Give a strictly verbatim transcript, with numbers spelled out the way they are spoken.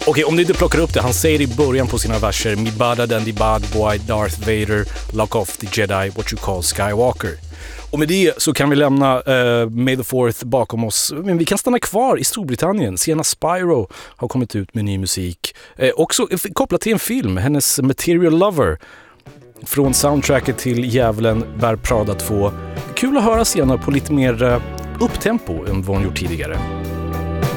Okej, om ni inte plockar upp det, han säger i början på sina verser: Me better than the bad boy Darth Vader, lock off the Jedi, what you call Skywalker. Och med det så kan vi lämna uh, May the fourth bakom oss. Men vi kan stanna kvar i Storbritannien. Sienna Spyro har kommit ut med ny musik. Eh, också kopplat till en film, hennes Material Lover. Från soundtracket till Djävulen bär Prada två. Kul att höra Sienna på lite mer uh, upptempo än vad hon gjort tidigare.